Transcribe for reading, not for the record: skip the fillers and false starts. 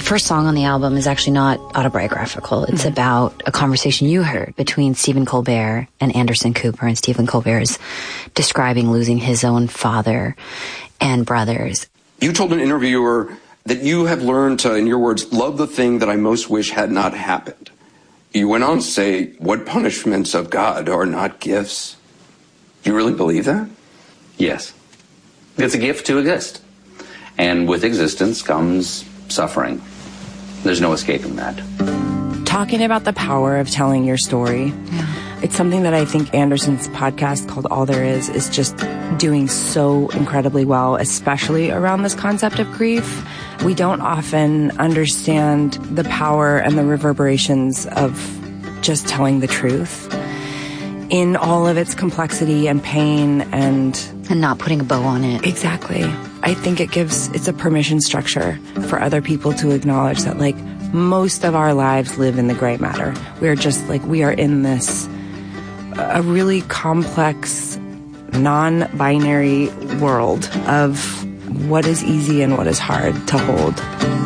first song on the album is actually not autobiographical. It's about a conversation you heard between Stephen Colbert and Anderson Cooper, and Stephen Colbert is describing losing his own father and brothers. You told an interviewer that you have learned to, in your words, love the thing that I most wish had not happened. You went on to say, what punishments of God are not gifts? Do you really believe that? Yes. It's a gift to exist. And with existence comes suffering. There's no escaping that. Talking about the power of telling your story, it's something that I think Anderson's podcast called All There Is just doing so incredibly well, especially around this concept of grief. We don't often understand the power and the reverberations of just telling the truth in all of its complexity and pain and not putting a bow on it. Exactly. I think it's a permission structure for other people to acknowledge that, like, most of our lives live in the gray matter. We are in this, a really complex, non-binary world of what is easy and what is hard to hold.